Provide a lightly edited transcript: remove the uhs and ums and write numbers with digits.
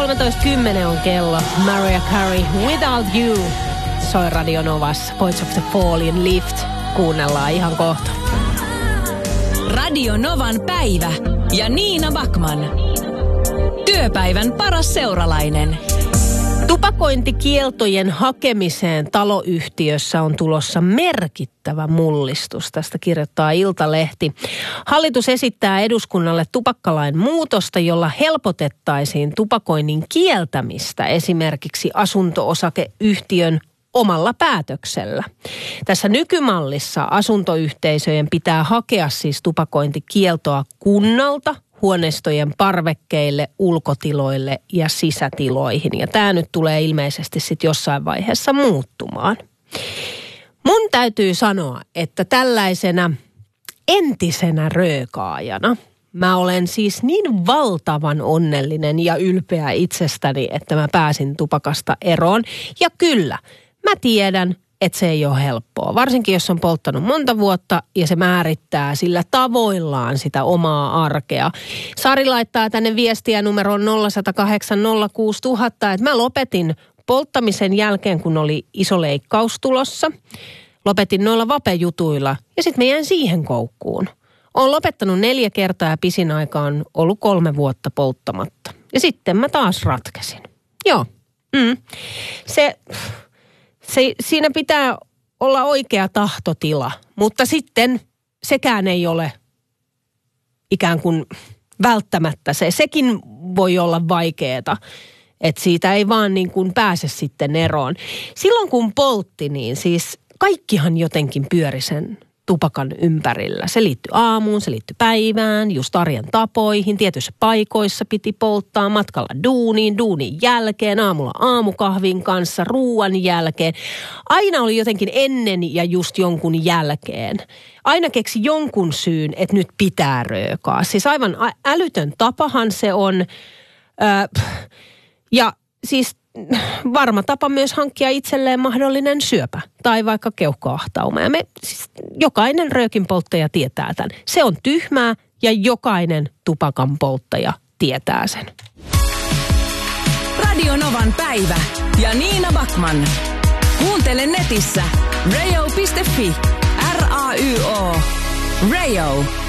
13.10 on kello. Mariah Carey, Without You. Soi Radio Novassa. Points of the Fallen Lift. Kuunnellaan ihan kohta. Radio Novan päivä ja Niina Backman. Työpäivän paras seuralainen. Tupakointikieltojen hakemiseen taloyhtiössä on tulossa merkittävä mullistus. Tästä kirjoittaa Iltalehti. Hallitus esittää eduskunnalle tupakkalain muutosta, jolla helpotettaisiin tupakoinnin kieltämistä esimerkiksi asunto-osakeyhtiön omalla päätöksellä. Tässä nykymallissa asuntoyhteisöjen pitää hakea siis tupakointikieltoa kunnalta, huoneistojen parvekkeille, ulkotiloille ja sisätiloihin. Ja tämä nyt tulee ilmeisesti sitten jossain vaiheessa muuttumaan. Mun täytyy sanoa, että tällaisena entisenä röökaajana mä olen siis niin valtavan onnellinen ja ylpeä itsestäni, että mä pääsin tupakasta eroon. Ja kyllä, mä tiedän, että se ei ole helppoa. Varsinkin, jos on polttanut monta vuotta ja se määrittää sillä tavoillaan sitä omaa arkea. Sari laittaa tänne viestiä numeroon 0108 06000, että mä lopetin polttamisen jälkeen, kun oli iso leikkaus tulossa. Lopetin noilla vapejutuilla ja sitten mä jäin siihen koukkuun. Olen lopettanut 4 kertaa ja pisin aika on ollut 3 vuotta polttamatta. Ja sitten mä taas ratkesin. Joo. Siinä pitää olla oikea tahtotila, mutta sitten sekään ei ole ikään kuin välttämättä se. Sekin voi olla vaikeaa, että siitä ei vaan niin kuin pääse sitten eroon. Silloin kun poltti, niin siis kaikkihan jotenkin pyöri sen tupakan ympärillä. Se liittyy aamuun, se liittyy päivään, just arjen tapoihin. Tietyissä paikoissa piti polttaa, matkalla duunin jälkeen, aamulla aamukahvin kanssa, ruuan jälkeen. Aina oli jotenkin ennen ja just jonkun jälkeen. Aina keksi jonkun syyn, että nyt pitää röökaa. Siis aivan älytön tapahan se on. Ja siis varma tapa myös hankkia itselleen mahdollinen syöpä tai vaikka keuhkoahtauma. Ja siis jokainen röökin polttaja tietää tämän. Se on tyhmää ja jokainen tupakan polttaja tietää sen. Radio Novan päivä ja Niina Backman. Kuuntele netissä rayo.fi. RAYO. Rayo.